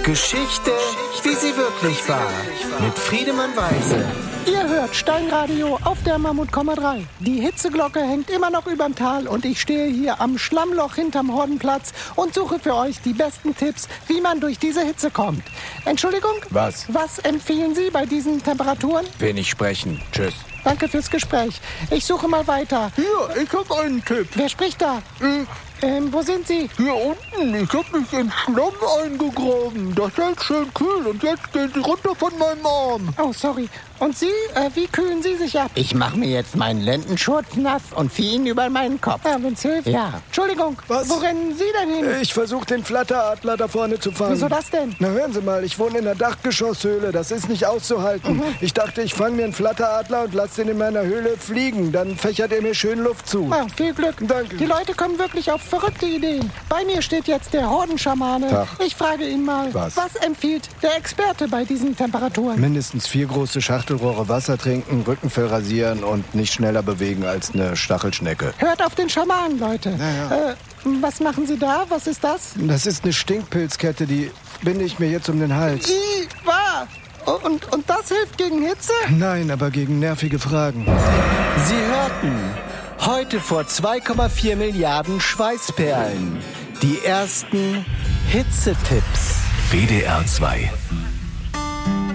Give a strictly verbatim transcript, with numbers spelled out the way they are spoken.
Geschichte, wie sie wirklich war. Mit Friedemann Weise. Ihr hört Steinradio auf der Mammut Komma drei. Die Hitzeglocke hängt immer noch überm Tal und ich stehe hier am Schlammloch hinterm Hordenplatz und suche für euch die besten Tipps, wie man durch diese Hitze kommt. Entschuldigung? Was? Was empfehlen Sie bei diesen Temperaturen? Wenig sprechen. Tschüss. Danke fürs Gespräch. Ich suche mal weiter. Hier, ich hab einen Tipp. Wer spricht da? Ich, Ähm, wo sind Sie? hier unten, ich hab mich in Schlamm eingegraben. Das hält schön kühl und jetzt gehen Sie runter von meinem Arm. Oh, sorry. Und Sie? Äh, wie kühlen Sie sich ab? Ich mache mir jetzt meinen Lendenschurz nass und ziehe ihn über meinen Kopf. Ja, wenn's hilft. Ja. Entschuldigung, Was? wo rennen Sie denn hin? Ich versuche den Flatteradler da vorne zu fangen. Wieso das denn? Na hören Sie mal, ich wohne in der Dachgeschosshöhle. Das ist nicht auszuhalten. Mhm. Ich dachte, ich fange mir einen Flatteradler und lasse den in meiner Höhle fliegen. Dann fächert er mir schön Luft zu. Ja, viel Glück. Danke. Die Leute kommen wirklich auf verrückte Ideen. Bei mir steht jetzt der Hordenschamane. Tag. Ich frage ihn mal, Was? was empfiehlt der Experte bei diesen Temperaturen? Mindestens vier große Schachtelrohre Wasser trinken, Rückenfell rasieren und nicht schneller bewegen als eine Stachelschnecke. Hört auf den Schamanen, Leute. Ja, Äh, was machen Sie da? Was ist das? Das ist eine Stinkpilzkette, die binde ich mir jetzt um den Hals. I, wahr. Und, und das hilft gegen Hitze? Nein, aber gegen nervige Fragen. Sie hörten heute vor zwei Komma vier Milliarden Schweißperlen die ersten Hitzetipps. W D R zwei